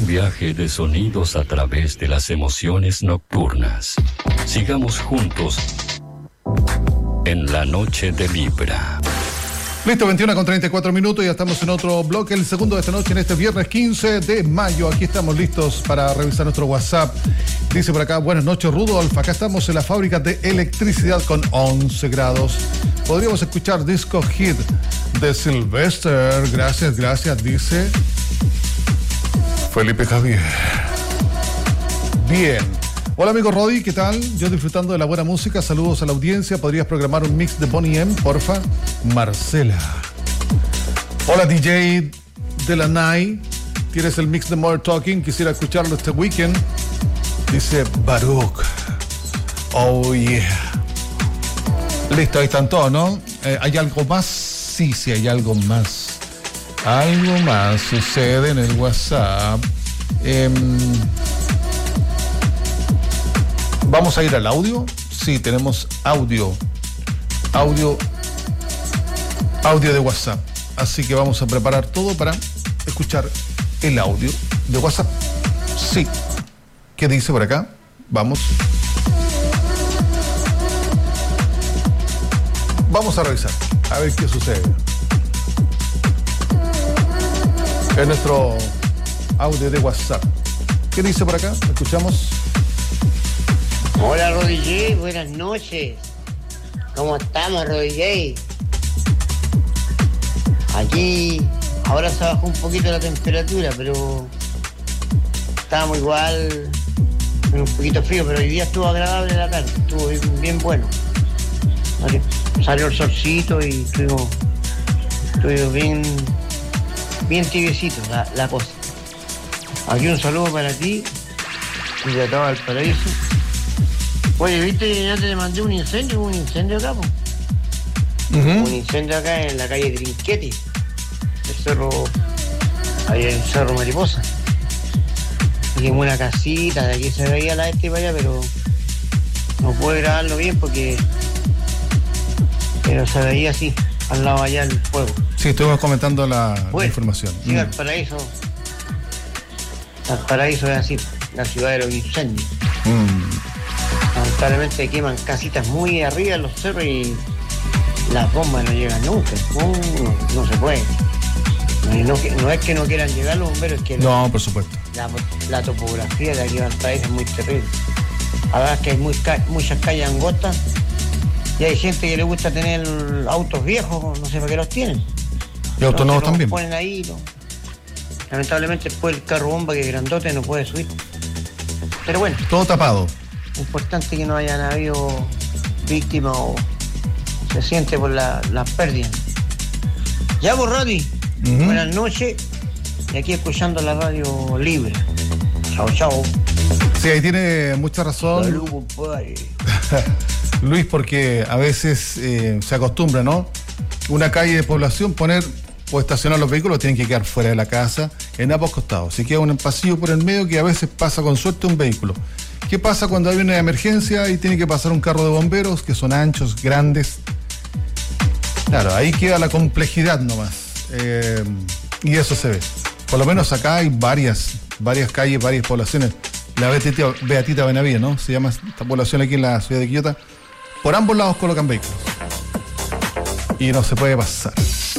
viaje de sonidos a través de las emociones nocturnas. Sigamos juntos en la noche de Libra. Listo, 21:34 y ya estamos en otro bloque, el segundo de esta noche, en este viernes 15 de mayo. Aquí estamos listos para revisar nuestro WhatsApp. Dice por acá: buenas noches, Rudolf. Acá estamos en la fábrica de electricidad con 11 grados. Podríamos escuchar Disco Hit de Sylvester. Gracias, dice Felipe Javier. Bien. Hola amigo Rodi, ¿qué tal? Yo disfrutando de la buena música, saludos a la audiencia. ¿Podrías programar un mix de Boney M, porfa? Marcela. Hola DJ Delanay, ¿tienes el mix de More Talking? Quisiera escucharlo este weekend. Dice Baruch. Oh yeah. Listo, ahí están todos, ¿no? ¿Hay algo más? Sí, hay algo más. Algo más sucede en el WhatsApp. ¿Vamos a ir al audio? Sí, tenemos audio de WhatsApp. Así que vamos a preparar todo para escuchar el audio de WhatsApp. Sí. ¿Qué dice por acá? Vamos a revisar, a ver qué sucede. Es nuestro audio de WhatsApp. ¿Qué dice por acá? Escuchamos. Hola Rodi J, buenas noches. ¿Cómo estamos, Rodi J? Aquí ahora se bajó un poquito la temperatura, pero estábamos igual un poquito frío, pero hoy día estuvo agradable la tarde, estuvo bien bueno. Salió el solcito y estuvo bien tibiecito la cosa. Aquí un saludo para ti y de todo Valparaíso. Oye, ¿viste? Ya te mandé un incendio acá, po. Uh-huh. Un incendio acá en la calle Trinquete, ahí en el Cerro Mariposa. Y en una casita, de aquí se veía la para allá, pero no pude grabarlo bien pero se veía así, al lado allá el fuego. Sí, estuvimos comentando la información. Sí, Valparaíso es así, la ciudad de los incendios. Lamentablemente queman casitas muy arriba en los cerros y las bombas no llegan nunca. No se puede. No es que no quieran llegar los bomberos, es que no, por supuesto. La topografía de aquí de Valparaíso es muy terrible. Además que hay muchas calles angostas y hay gente que le gusta tener autos viejos, no sé para qué los tienen. Y autos nuevos también. Los ponen ahí, ¿no? Lamentablemente después el carro bomba, que es grandote, no puede subir. Pero bueno. Todo tapado. Importante que no hayan habido víctimas o se siente por las pérdidas. Ya vos, Rodi. Uh-huh. Buenas noches. Y aquí escuchando la radio libre. Chao. Sí, ahí tiene mucha razón. Salud, compadre. Luis, porque a veces se acostumbra, ¿no? Una calle de población poner o estacionar los vehículos tienen que quedar fuera de la casa, en ambos costados. Si queda un pasillo por el medio que a veces pasa con suerte un vehículo. ¿Qué pasa cuando hay una emergencia y tiene que pasar un carro de bomberos que son anchos, grandes? Claro, ahí queda la complejidad nomás. Y eso se ve. Por lo menos acá hay varias calles, varias poblaciones. La Beatita Benavides, ¿no? Se llama esta población aquí en la ciudad de Quillota. Por ambos lados colocan vehículos. Y no se puede pasar.